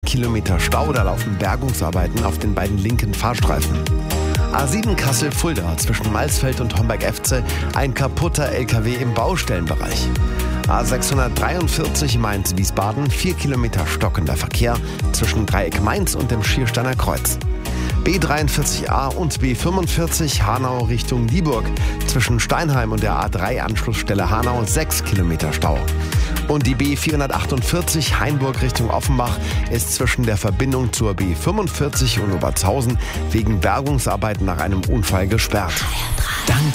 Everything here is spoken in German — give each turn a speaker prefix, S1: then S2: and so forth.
S1: Kilometer Stau, da laufen Bergungsarbeiten auf den beiden linken Fahrstreifen. A7 Kassel-Fulda zwischen Malsfeld und Homberg-Efze, ein kaputter LKW im Baustellenbereich. A643 Mainz-Wiesbaden, 4 Kilometer stockender Verkehr zwischen Dreieck Mainz und dem Schiersteiner Kreuz. B43a und B45 Hanau Richtung Dieburg, zwischen Steinheim und der A3-Anschlussstelle Hanau 6 Kilometer Stau. Und die B448 Hainburg Richtung Offenbach ist zwischen der Verbindung zur B45 und Obertshausen wegen Bergungsarbeiten nach einem Unfall gesperrt.